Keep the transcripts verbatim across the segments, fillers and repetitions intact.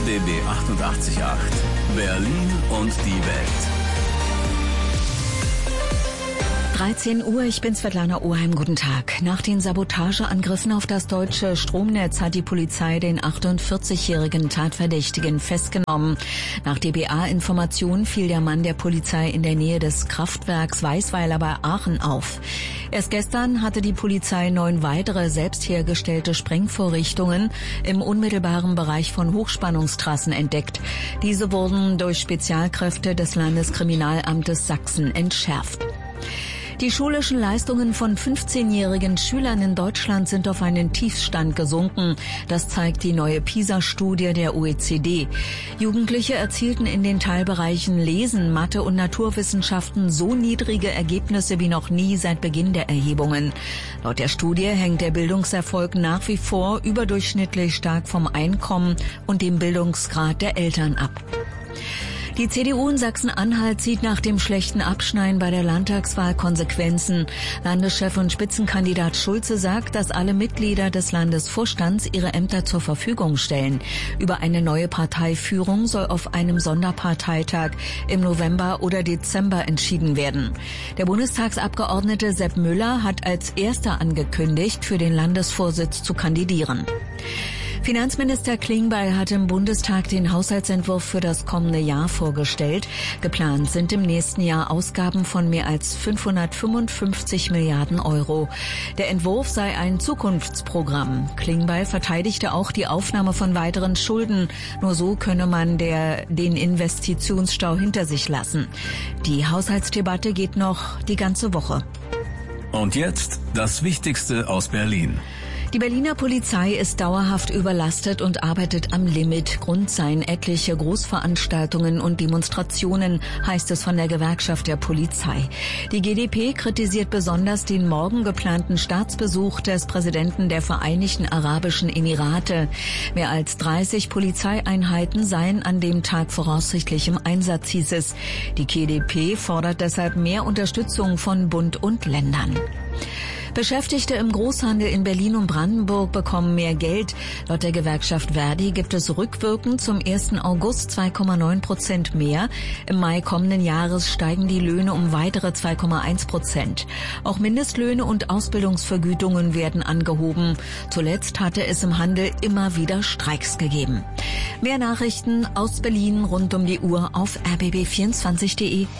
B B achtundachtzig Komma acht. Berlin und die Welt. dreizehn Uhr, ich bin Svetlana Oheim, guten Tag. Nach den Sabotageangriffen auf das deutsche Stromnetz hat die Polizei den achtundvierzigjährigen Tatverdächtigen festgenommen. Nach D B A-Informationen fiel der Mann der Polizei in der Nähe des Kraftwerks Weisweiler bei Aachen auf. Erst gestern hatte die Polizei neun weitere selbst hergestellte Sprengvorrichtungen im unmittelbaren Bereich von Hochspannungstrassen entdeckt. Diese wurden durch Spezialkräfte des Landeskriminalamtes Sachsen entschärft. Die schulischen Leistungen von fünfzehnjährigen Schülern in Deutschland sind auf einen Tiefstand gesunken. Das zeigt die neue PISA-Studie der O E C D. Jugendliche erzielten in den Teilbereichen Lesen, Mathe und Naturwissenschaften so niedrige Ergebnisse wie noch nie seit Beginn der Erhebungen. Laut der Studie hängt der Bildungserfolg nach wie vor überdurchschnittlich stark vom Einkommen und dem Bildungsgrad der Eltern ab. Die C D U in Sachsen-Anhalt zieht nach dem schlechten Abschneiden bei der Landtagswahl Konsequenzen. Landeschef und Spitzenkandidat Schulze sagt, dass alle Mitglieder des Landesvorstands ihre Ämter zur Verfügung stellen. Über eine neue Parteiführung soll auf einem Sonderparteitag im November oder Dezember entschieden werden. Der Bundestagsabgeordnete Sepp Müller hat als erster angekündigt, für den Landesvorsitz zu kandidieren. Finanzminister Klingbeil hat im Bundestag den Haushaltsentwurf für das kommende Jahr vorgestellt. Geplant sind im nächsten Jahr Ausgaben von mehr als fünfhundertfünfundfünfzig Milliarden Euro. Der Entwurf sei ein Zukunftsprogramm. Klingbeil verteidigte auch die Aufnahme von weiteren Schulden. Nur so könne man der, den Investitionsstau hinter sich lassen. Die Haushaltsdebatte geht noch die ganze Woche. Und jetzt das Wichtigste aus Berlin. Die Berliner Polizei ist dauerhaft überlastet und arbeitet am Limit. Grund seien etliche Großveranstaltungen und Demonstrationen, heißt es von der Gewerkschaft der Polizei. Die G d P kritisiert besonders den morgen geplanten Staatsbesuch des Präsidenten der Vereinigten Arabischen Emirate. Mehr als dreißig Polizeieinheiten seien an dem Tag voraussichtlich im Einsatz, hieß es. Die G d P fordert deshalb mehr Unterstützung von Bund und Ländern. Beschäftigte im Großhandel in Berlin und Brandenburg bekommen mehr Geld. Laut der Gewerkschaft Verdi gibt es rückwirkend zum ersten August zwei Komma neun Prozent mehr. Im Mai kommenden Jahres steigen die Löhne um weitere zwei Komma eins Prozent. Auch Mindestlöhne und Ausbildungsvergütungen werden angehoben. Zuletzt hatte es im Handel immer wieder Streiks gegeben. Mehr Nachrichten aus Berlin rund um die Uhr auf r b b vierundzwanzig punkt d e.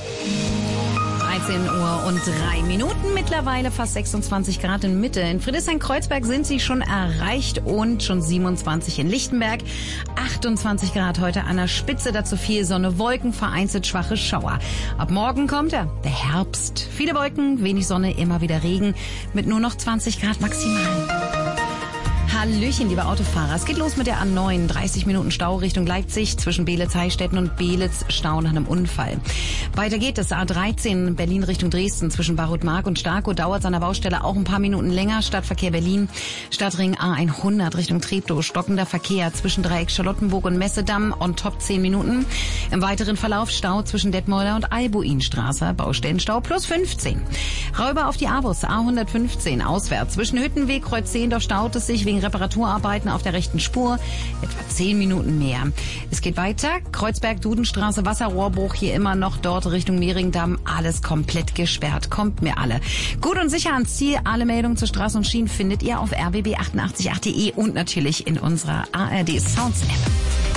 dreizehn Uhr und drei Minuten, mittlerweile fast sechsundzwanzig Grad in Mitte. In Friedrichshain-Kreuzberg sind sie schon erreicht und schon siebenundzwanzig in Lichtenberg. achtundzwanzig Grad heute an der Spitze, dazu viel Sonne, Wolken, vereinzelt schwache Schauer. Ab morgen kommt er, der Herbst. Viele Wolken, wenig Sonne, immer wieder Regen mit nur noch zwanzig Grad maximal. Hallöchen, liebe Autofahrer. Es geht los mit der A neun. dreißig Minuten Stau Richtung Leipzig zwischen Beelitz-Heilstätten und Beelitz. Stau nach einem Unfall. Weiter geht es. A dreizehn Berlin Richtung Dresden zwischen Barrotmark und Starkow dauert es an der Baustelle auch ein paar Minuten länger. Stadtverkehr Berlin. Stadtring A hundert Richtung Treptow. Stockender Verkehr zwischen Dreieck Charlottenburg und Messedamm. On top zehn Minuten. Im weiteren Verlauf Stau zwischen Detmolder und Albuinstraße. Baustellenstau plus fünfzehn. Räuber auf die A-Bus. A hundertfünfzehn auswärts. Zwischen Hüttenweg, Kreuz zehn, doch staut es sich wegen Reparaturarbeiten auf der rechten Spur. Etwa zehn Minuten mehr. Es geht weiter. Kreuzberg-Dudenstraße, Wasserrohrbruch hier immer noch dort Richtung Mehringdamm. Alles komplett gesperrt. Kommt mir alle. Gut und sicher ans Ziel. Alle Meldungen zur Straßen und Schienen findet ihr auf r b b achtundachtzig punkt acht punkt d e und natürlich in unserer A R D Sounds App.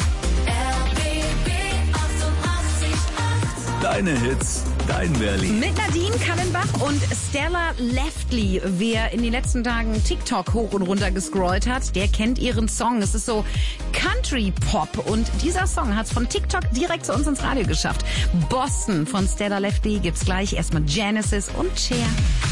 Deine Hits, dein Berlin. Mit Nadine Kallenbach und Stella Leftly. Wer in den letzten Tagen TikTok hoch und runter gescrollt hat, der kennt ihren Song. Es ist so Country-Pop und dieser Song hat es von TikTok direkt zu uns ins Radio geschafft. Boston von Stella Leftly gibt's gleich. Erstmal Genesis und Cher.